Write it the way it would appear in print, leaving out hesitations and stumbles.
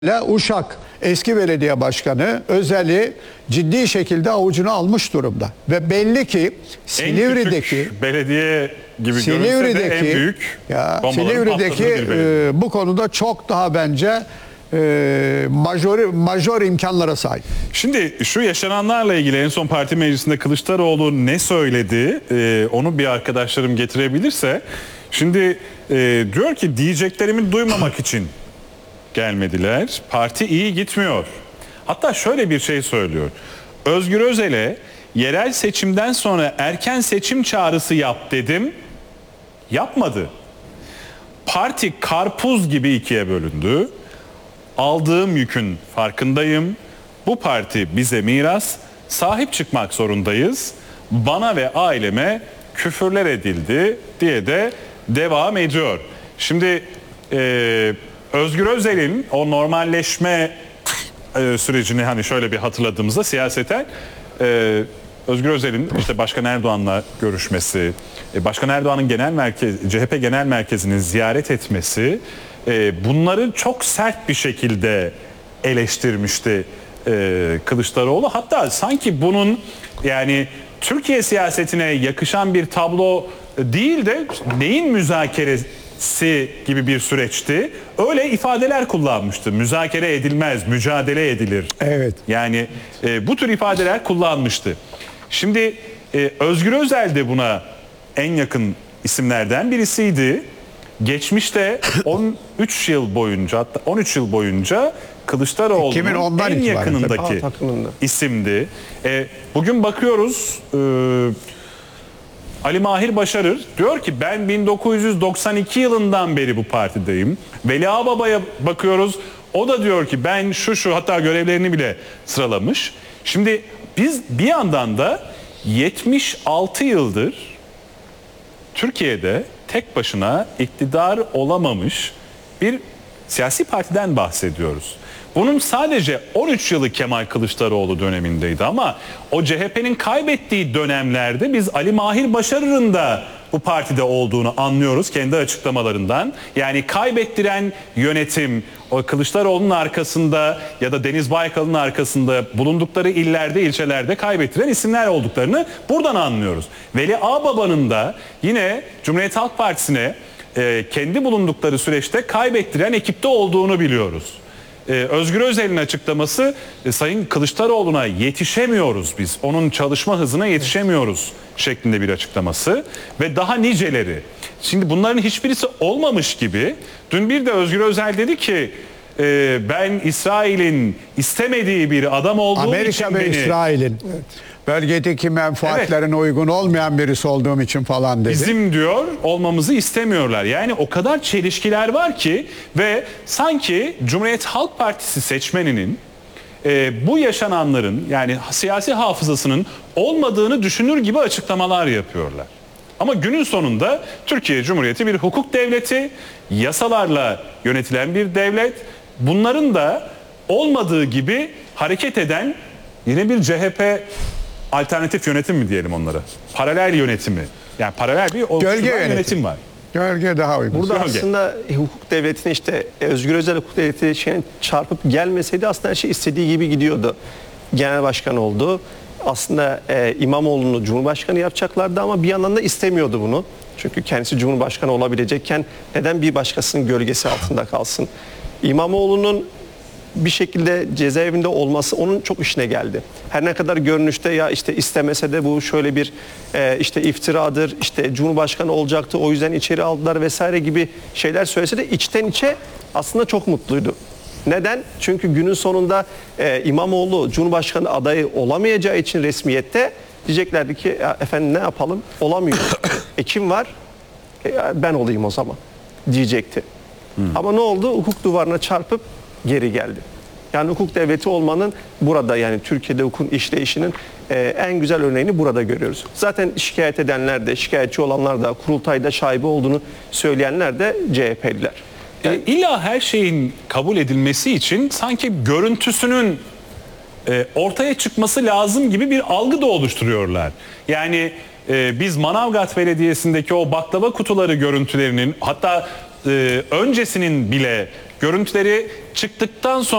Uşak eski belediye başkanı Özel'i ciddi şekilde avucuna almış durumda. Ve belli ki Silivri'deki belediye gibi görünse de en büyük Silivri'deki bu konuda çok daha bence majör imkanlara sahip. Şimdi şu yaşananlarla ilgili en son parti meclisinde Kılıçdaroğlu ne söyledi, onu bir arkadaşlarım getirebilirse. Şimdi diyor ki diyeceklerimi duymamak için gelmediler. Parti iyi gitmiyor. Hatta şöyle bir şey söylüyor. Özgür Özel'e yerel seçimden sonra erken seçim çağrısı yap dedim. Yapmadı. Parti karpuz gibi ikiye bölündü. Aldığım yükün farkındayım. Bu parti bize miras. Sahip çıkmak zorundayız. Bana ve aileme küfürler edildi diye de devam ediyor. Şimdi Özgür Özel'in o normalleşme sürecini hani şöyle bir hatırladığımızda siyaseten Özgür Özel'in işte Başkan Erdoğan'la görüşmesi, Başkan Erdoğan'ın CHP Genel Merkezi'ni ziyaret etmesi, bunları çok sert bir şekilde eleştirmişti Kılıçdaroğlu. Hatta sanki bunun yani Türkiye siyasetine yakışan bir tablo değil de neyin müzakeresi gibi bir süreçti. Öyle ifadeler kullanmıştı. Müzakere edilmez, mücadele edilir. Evet. Yani bu tür ifadeler kullanmıştı. Şimdi Özgür Özel de buna en yakın isimlerden birisiydi. Geçmişte 13 yıl boyunca, hatta 13 yıl boyunca Kılıçdaroğlu'nun en yakınındaki isimdi. Bugün bakıyoruz Ali Mahir Başarır diyor ki ben 1992 yılından beri bu partideyim. Veli Ağbaba'ya bakıyoruz. O da diyor ki ben şu hatta görevlerini bile sıralamış. Şimdi biz bir yandan da 76 yıldır Türkiye'de tek başına iktidar olamamış bir siyasi partiden bahsediyoruz. Bunun sadece 13 yılı Kemal Kılıçdaroğlu dönemindeydi ama o CHP'nin kaybettiği dönemlerde biz Ali Mahir Başarır'ın da bu partide olduğunu anlıyoruz kendi açıklamalarından. Yani kaybettiren yönetim o Kılıçdaroğlu'nun arkasında ya da Deniz Baykal'ın arkasında bulundukları illerde, ilçelerde kaybettiren isimler olduklarını buradan anlıyoruz. Veli Ağbaba'nın da yine Cumhuriyet Halk Partisi'ne kendi bulundukları süreçte kaybettiren ekipte olduğunu biliyoruz. Özgür Özel'in açıklaması Sayın Kılıçdaroğlu'na yetişemiyoruz biz. Onun çalışma hızına yetişemiyoruz şeklinde bir açıklaması ve daha niceleri. Şimdi bunların hiçbirisi olmamış gibi dün bir de Özgür Özel dedi ki ben İsrail'in istemediği bir adam olduğum Amerika için ve İsrail'in bölgedeki menfaatlerine uygun olmayan birisi olduğum için falan dedi. Bizim diyor olmamızı istemiyorlar. Yani o kadar çelişkiler var ki ve sanki Cumhuriyet Halk Partisi seçmeninin bu yaşananların yani siyasi hafızasının olmadığını düşünür gibi açıklamalar yapıyorlar. Ama günün sonunda Türkiye Cumhuriyeti bir hukuk devleti, yasalarla yönetilen bir devlet. Bunların da olmadığı gibi hareket eden yine bir CHP alternatif yönetim mi diyelim onlara? Paralel yönetimi. Yani paralel bir yönetim var. Gölge daha uygun. Burada aslında hukuk devletine işte Özgür Özel hukuk devleti çarpıp gelmeseydi aslında her şey istediği gibi gidiyordu. Genel başkan oldu. Aslında İmamoğlu'nu Cumhurbaşkanı yapacaklardı ama bir yandan da istemiyordu bunu. Çünkü kendisi Cumhurbaşkanı olabilecekken neden bir başkasının gölgesi altında kalsın? İmamoğlu'nun bir şekilde cezaevinde olması onun çok işine geldi. Her ne kadar görünüşte ya işte istemese de bu şöyle bir işte iftiradır, işte Cumhurbaşkanı olacaktı o yüzden içeri aldılar vesaire gibi şeyler söylese de içten içe aslında çok mutluydu. Neden? Çünkü günün sonunda İmamoğlu Cumhurbaşkanı adayı olamayacağı için resmiyette diyeceklerdi ki efendim ne yapalım olamıyor. Kim var? Ben olayım o zaman diyecekti. Ama ne oldu? Hukuk duvarına çarpıp geri geldi. Yani hukuk devleti olmanın burada yani Türkiye'de hukukun işleyişinin en güzel örneğini burada görüyoruz. Zaten şikayet edenler de, şikayetçi olanlar da, kurultayda şaibe olduğunu söyleyenler de CHP'liler. Yani illa her şeyin kabul edilmesi için sanki görüntüsünün ortaya çıkması lazım gibi bir algı da oluşturuyorlar. Yani biz Manavgat Belediyesi'ndeki o baklava kutuları görüntülerinin hatta öncesinin bile Görüntüleri çıktıktan sonra